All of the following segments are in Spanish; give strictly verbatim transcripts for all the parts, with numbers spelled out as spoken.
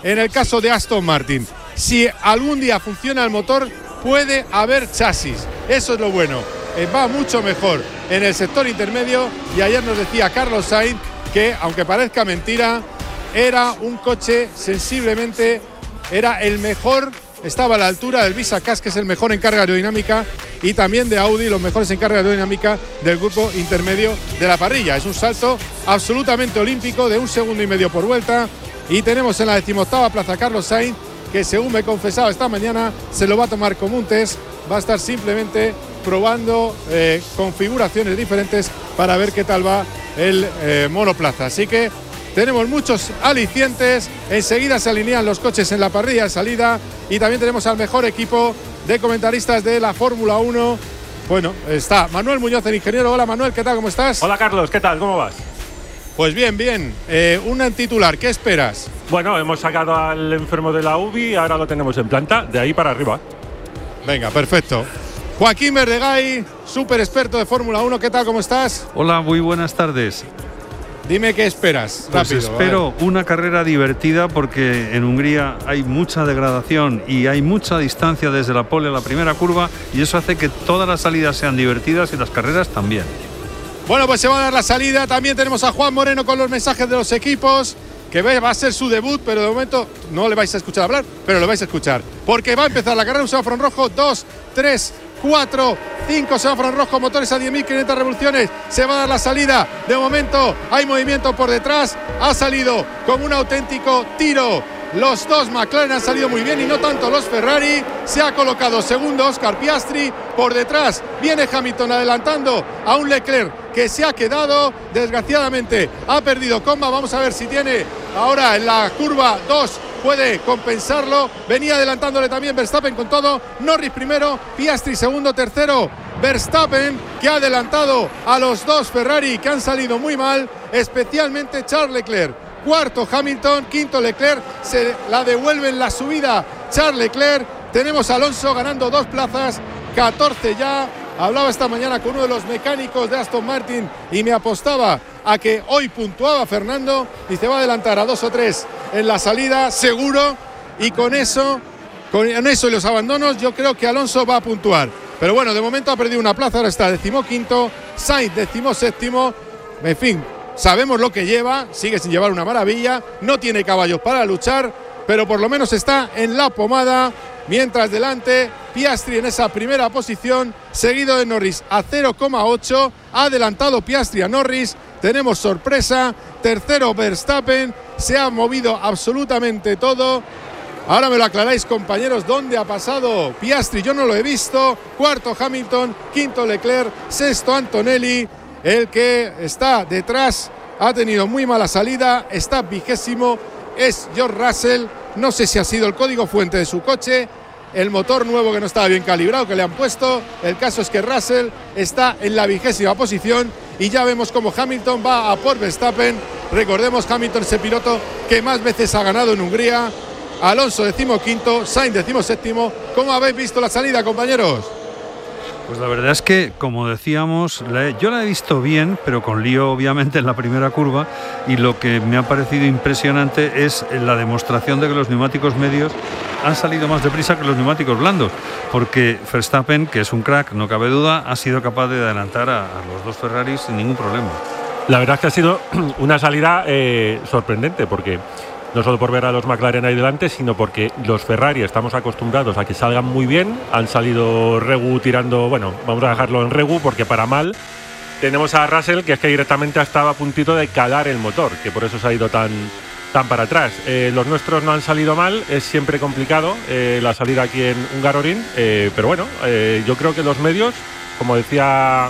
en el caso de Aston Martin. Si algún día funciona el motor, puede haber chasis. Eso es lo bueno. Eh, va mucho mejor en el sector intermedio, y ayer nos decía Carlos Sainz que, aunque parezca mentira, era un coche sensiblemente, era el mejor, estaba a la altura del Visa-Cas, que es el mejor en carga aerodinámica, y también de Audi, los mejores en carga aerodinámica del grupo intermedio de la parrilla. Es un salto absolutamente olímpico de un segundo y medio por vuelta, y tenemos en la decimoctava plaza Carlos Sainz, que según me confesaba esta mañana, se lo va a tomar como un test, va a estar simplemente probando eh, configuraciones diferentes para ver qué tal va el eh, monoplaza. Así que tenemos muchos alicientes, enseguida se alinean los coches en la parrilla de salida, y también tenemos al mejor equipo de comentaristas de la Fórmula uno. Bueno, está Manuel Muñoz, el ingeniero. Hola Manuel, ¿qué tal? ¿Cómo estás? Hola Carlos, ¿qué tal? ¿Cómo vas? Pues bien, bien. Eh, un titular, ¿qué esperas? Bueno, hemos sacado al enfermo de la U B I, ahora lo tenemos en planta, de ahí para arriba. Venga, perfecto. Joaquín Verdegay, súper experto de Fórmula uno, ¿qué tal? ¿Cómo estás? Hola, muy buenas tardes. Dime qué esperas. Pues rápido, espero una carrera divertida, porque en Hungría hay mucha degradación y hay mucha distancia desde la pole a la primera curva, y eso hace que todas las salidas sean divertidas y las carreras también. Bueno, pues se va a dar la salida. También tenemos a Juan Moreno con los mensajes de los equipos, que va a ser su debut, pero de momento no le vais a escuchar hablar, pero lo vais a escuchar, porque va a empezar la carrera. Un semáforo en rojo, dos, tres, cuatro, cinco, semáforo en rojo, motores a diez mil quinientas revoluciones, se va a dar la salida. De momento hay movimiento por detrás, ha salido como un auténtico tiro. Los dos McLaren han salido muy bien, y no tanto los Ferrari. Se ha colocado segundo Oscar Piastri. Por detrás viene Hamilton adelantando a un Leclerc que se ha quedado. Desgraciadamente ha perdido comba. Vamos a ver si tiene ahora en la curva dos, puede compensarlo. Venía adelantándole también Verstappen con todo. Norris primero, Piastri segundo, tercero Verstappen, que ha adelantado a los dos Ferrari que han salido muy mal, especialmente Charles Leclerc. Cuarto Hamilton, quinto Leclerc, se la devuelve en la subida Charles Leclerc. Tenemos a Alonso ganando dos plazas, catorce ya. Hablaba esta mañana con uno de los mecánicos de Aston Martin y me apostaba a que hoy puntuaba Fernando, y se va a adelantar a dos o tres en la salida seguro, y con eso, con eso y los abandonos, yo creo que Alonso va a puntuar. Pero bueno, de momento ha perdido una plaza, ahora está decimoquinto, Sainz decimoséptimo, en fin. Sabemos lo que lleva, sigue sin llevar una maravilla, no tiene caballos para luchar, pero por lo menos está en la pomada. Mientras delante, Piastri en esa primera posición, seguido de Norris a cero coma ocho, ha adelantado Piastri a Norris. Tenemos sorpresa, tercero Verstappen, se ha movido absolutamente todo. Ahora me lo aclaráis, compañeros, ¿dónde ha pasado Piastri? Yo no lo he visto. Cuarto Hamilton, quinto Leclerc, sexto Antonelli. El que está detrás ha tenido muy mala salida, está vigésimo, es George Russell. No sé si ha sido el código fuente de su coche, el motor nuevo que no estaba bien calibrado que le han puesto. El caso es que Russell está en la vigésima posición, y ya vemos cómo Hamilton va a por Verstappen. Recordemos, Hamilton es el piloto que más veces ha ganado en Hungría. Alonso decimoquinto, Sainz decimoséptimo. ¿Cómo habéis visto la salida, compañeros? Pues la verdad es que, como decíamos, la he, yo la he visto bien, pero con lío obviamente en la primera curva, y lo que me ha parecido impresionante es la demostración de que los neumáticos medios han salido más deprisa que los neumáticos blandos, porque Verstappen, que es un crack, no cabe duda, ha sido capaz de adelantar a, a los dos Ferraris sin ningún problema. La verdad es que ha sido una salida eh, sorprendente, porque no solo por ver a los McLaren ahí delante, sino porque los Ferrari estamos acostumbrados a que salgan muy bien. Han salido Regu tirando, bueno, vamos a dejarlo en Regu porque para mal. Tenemos a Russell, que es que directamente estaba a puntito de calar el motor, que por eso se ha ido tan, tan para atrás. Eh, los nuestros no han salido mal, es siempre complicado eh, la salida aquí en Hungaroring, eh, pero bueno, eh, yo creo que los medios, como decía,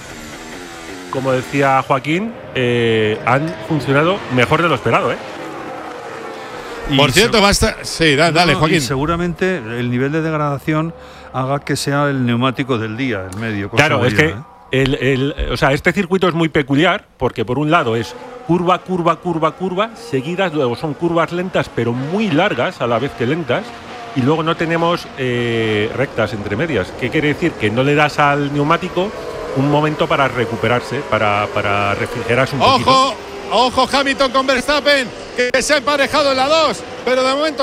como decía Joaquín, eh, han funcionado mejor de lo esperado, ¿eh? Y Por cierto, basta. Sí, da, dale, no, Joaquín. Y seguramente el nivel de degradación haga que sea el neumático del día, el medio. Claro, es que ¿eh? el, el, o sea, este circuito es muy peculiar, porque por un lado es curva, curva, curva, curva, seguidas, luego son curvas lentas, pero muy largas a la vez que lentas, y luego no tenemos eh, rectas entre medias. ¿Qué quiere decir? Que no le das al neumático un momento para recuperarse, para, para refrigerarse un ¡Ojo! poquito. Ojo Hamilton con Verstappen, que se ha emparejado en la dos, pero de momento